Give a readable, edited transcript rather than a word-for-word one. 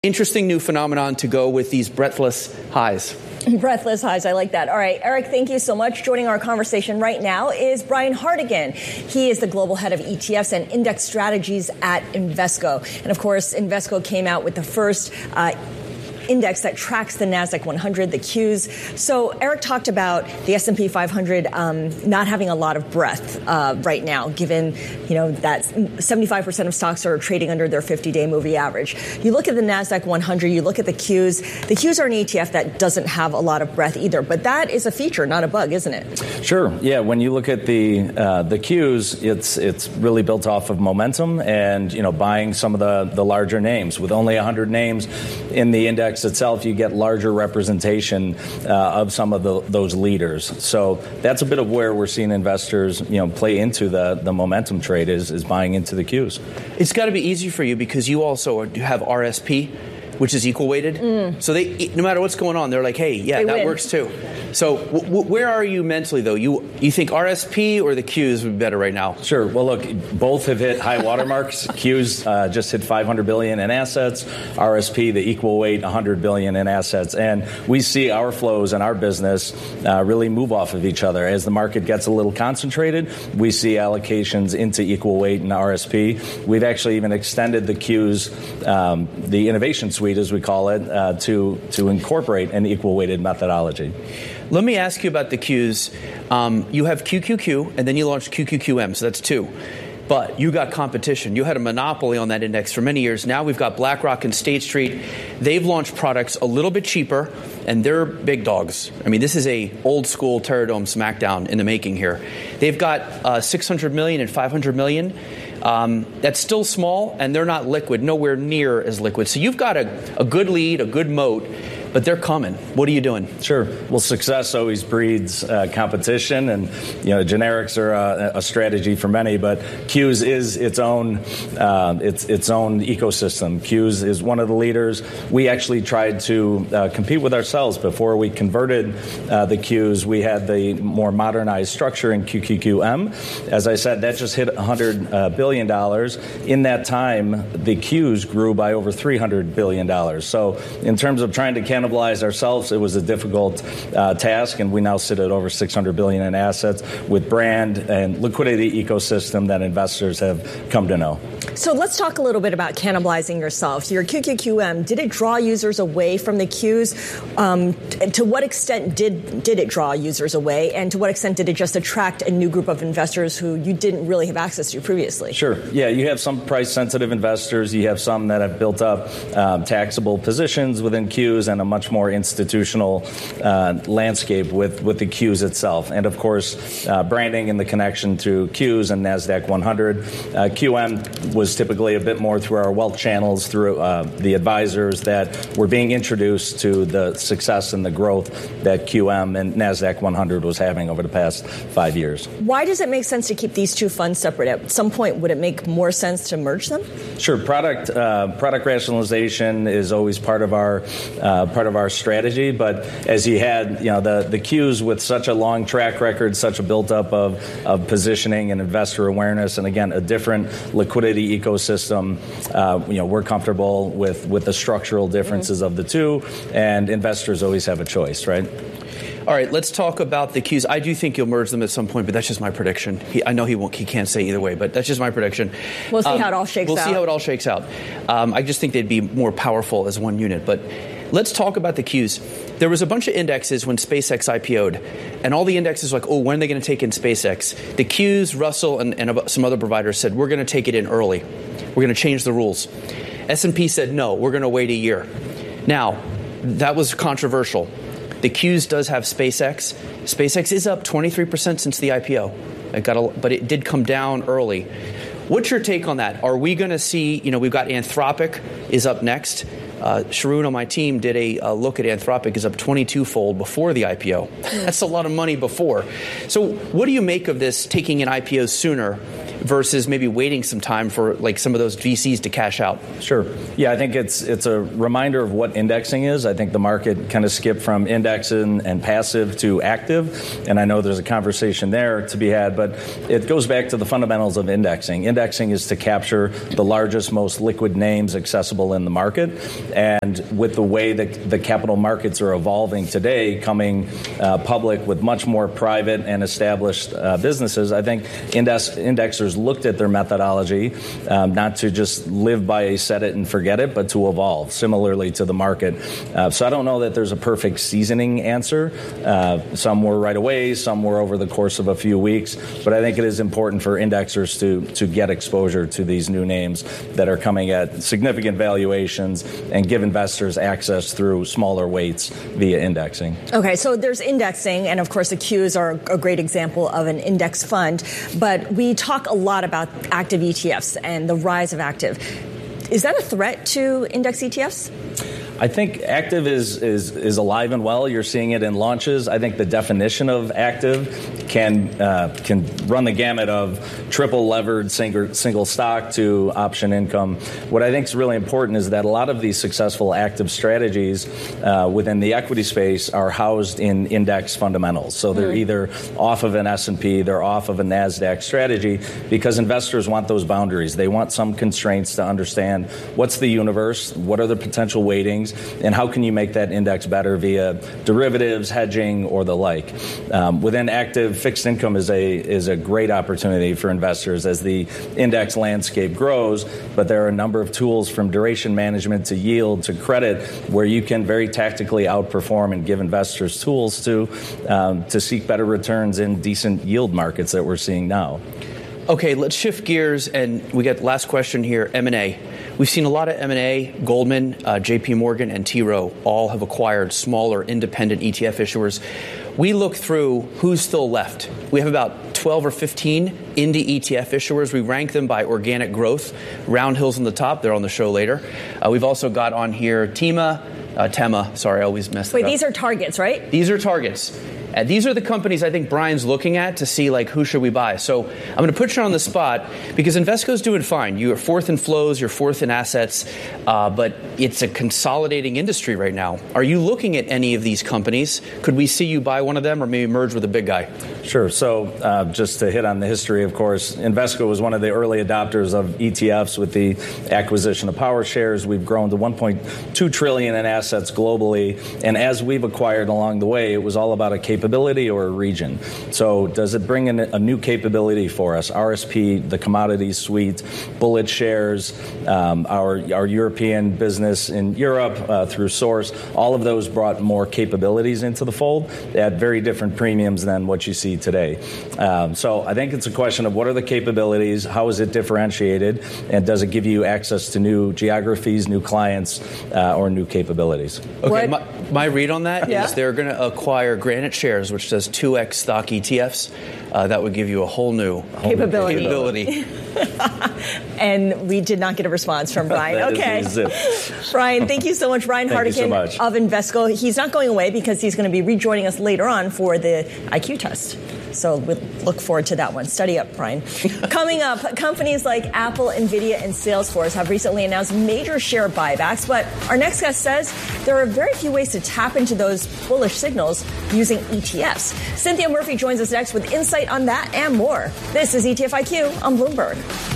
Interesting new phenomenon to go with these breathless highs. Breathless highs, I like that. All right, Eric, thank you so much. Joining our conversation right now is Brian Hartigan. He is the global head of ETFs and index strategies at Invesco. And of course, Invesco came out with the first index that tracks the NASDAQ 100, the Qs. So Eric talked about the S&P 500 not having a lot of breadth right now, given that 75% of stocks are trading under their 50-day moving average. You look at the NASDAQ 100, you look at the Qs. The Qs are an ETF that doesn't have a lot of breadth either, but that is a feature, not a bug, isn't it? Sure. Yeah. When you look at the Qs, it's really built off of momentum and buying some of the larger names. With only 100 names in the index itself, you get larger representation of some of those leaders. So that's a bit of where we're seeing investors, play into the momentum trade is buying into the Qs. It's got to be easy for you because you also have RSP, which is equal weighted. So they, no matter what's going on, they're like, hey, yeah, that works too. So where are you mentally, though? You think RSP or the Qs would be better right now? Sure. Well, look, both have hit high watermarks. Qs just hit $500 billion in assets. RSP, the equal weight, $100 billion in assets. And we see our flows and our business really move off of each other. As the market gets a little concentrated, we see allocations into equal weight and RSP. We've actually even extended the Qs, the innovation suite, as we call it, to incorporate an equal weighted methodology. Let me ask you about the Qs. You have QQQ, and then you launched QQQM, so that's two. But you got competition. You had a monopoly on that index for many years. Now we've got BlackRock and State Street. They've launched products a little bit cheaper, and they're big dogs. I mean, this is a old school Terradome smackdown in the making here. They've got 600 million and 500 million. That's still small, and they're not liquid, nowhere near as liquid. So you've got a good lead, a good moat, but they're coming. What are you doing? Sure. Well, success always breeds competition, and generics are a strategy for many. But Qs is its own ecosystem. Qs is one of the leaders. We actually tried to compete with ourselves before we converted the Qs. We had the more modernized structure in QQQM. As I said, that just hit $100 billion. In that time, the Qs grew by over $300 billion. So in terms of trying to cannibalize ourselves, it was a difficult task, and we now sit at over $600 billion in assets with brand and liquidity ecosystem that investors have come to know. So let's talk a little bit about cannibalizing yourself. Your QQQM, did it draw users away from the Qs? To what extent did it draw users away, and to what extent did it just attract a new group of investors who you didn't really have access to previously? Sure. Yeah, you have some price-sensitive investors. You have some that have built up taxable positions within Qs and a much more institutional landscape with the Qs itself. And, of course, branding and the connection to Qs and NASDAQ 100. QM was typically a bit more through our wealth channels, through the advisors that were being introduced to the success and the growth that QM and NASDAQ 100 was having over the past 5 years. Why does it make sense to keep these two funds separate? At some point, would it make more sense to merge them? Sure. Product rationalization is always part of our strategy. But as you had, the Qs with such a long track record, such a built-up of positioning and investor awareness, and again, a different liquidity ecosystem, we're comfortable with the structural differences of the two, and investors always have a choice, right? All right, let's talk about the Qs. I do think you'll merge them at some point, but that's just my prediction. I know he can't say either way, but that's just my prediction. We'll see how it all shakes out. We'll see how it all shakes out. I just think they'd be more powerful as one unit. But let's talk about the Qs. There was a bunch of indexes when SpaceX IPO'd, and all the indexes were like, when are they going to take in SpaceX? The Qs, Russell, and some other providers said, we're going to take it in early. We're going to change the rules. S&P said, no, we're going to wait a year. Now, that was controversial. The Qs does have SpaceX. SpaceX is up 23% since the IPO. But it did come down early. What's your take on that? Are we going to see, we've got Anthropic is up next. Sharon on my team did a look at Anthropic, is up 22-fold before the IPO. That's a lot of money before. So what do you make of this taking in IPOs sooner? versus maybe waiting some time for like some of those VCs to cash out? Sure. Yeah, I think it's a reminder of what indexing is. I think the market kind of skipped from indexing and passive to active, and I know there's a conversation there to be had, but it goes back to the fundamentals of indexing. Indexing is to capture the largest, most liquid names accessible in the market, and with the way that the capital markets are evolving today, coming public with much more private and established businesses, I think indexers looked at their methodology not to just live by a set it and forget it, but to evolve similarly to the market. So I don't know that there's a perfect seasoning answer. Some were right away, some were over the course of a few weeks, but I think it is important for indexers to get exposure to these new names that are coming at significant valuations and give investors access through smaller weights via indexing. Okay, so there's indexing, and of course the Qs are a great example of an index fund, but we talk a lot about active ETFs and the rise of active. Is that a threat to index ETFs? I think active is alive and well. You're seeing it in launches. I think the definition of active can run the gamut of triple levered single stock to option income. What I think is really important is that a lot of these successful active strategies within the equity space are housed in index fundamentals. So they're either off of an S&P, they're off of a NASDAQ strategy, because investors want those boundaries. They want some constraints to understand what's the universe, what are the potential weightings, and how can you make that index better via derivatives, hedging, or the like. Within active, fixed income is a great opportunity for investors as the index landscape grows, but there are a number of tools from duration management to yield to credit where you can very tactically outperform and give investors tools to seek better returns in decent yield markets that we're seeing now. Okay, let's shift gears, and we get last question here, M&A. We've seen a lot of M&A. Goldman, JP Morgan, and T. Rowe all have acquired smaller independent ETF issuers. We look through who's still left. We have about 12 or 15 indie ETF issuers. We rank them by organic growth. Round Hill's on the top. They're on the show later. We've also got on here Tema. Sorry, I always mess that up. Wait, these are targets, right? These are targets. These are the companies I think Brian's looking at to see, like, who should we buy. So I'm going to put you on the spot because Invesco's doing fine. You are fourth in flows, you're fourth in assets, but it's a consolidating industry right now. Are you looking at any of these companies? Could we see you buy one of them or maybe merge with a big guy? Sure. So just to hit on the history, of course, Invesco was one of the early adopters of ETFs with the acquisition of PowerShares. We've grown to $1.2 trillion in assets globally. And as we've acquired along the way, it was all about a capability or a region. So does it bring in a new capability for us? RSP, the commodities suite, Bullet Shares, our European business in Europe through Source, all of those brought more capabilities into the fold at very different premiums than what you see today. So I think it's a question of what are the capabilities, how is it differentiated, and does it give you access to new geographies, new clients, or new capabilities? Okay, my read on that is they're going to acquire Granite Shares, which does 2x stock ETFs. That would give you a whole new capability. And we did not get a response from Brian. Okay. Brian, thank you so much. Brian Hardigan of Invesco. He's not going away because he's going to be rejoining us later on for the IQ test. So we look forward to that one. Study up, Brian. Coming up, companies like Apple, NVIDIA, and Salesforce have recently announced major share buybacks, but our next guest says there are very few ways to tap into those bullish signals using ETFs. Cynthia Murphy joins us next with insight on that and more. This is ETF IQ on Bloomberg.